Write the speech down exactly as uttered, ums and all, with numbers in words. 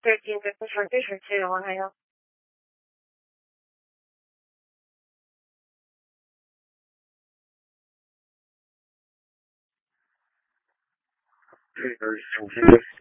thirteen fifty-four Fisher two, one I help. Papers.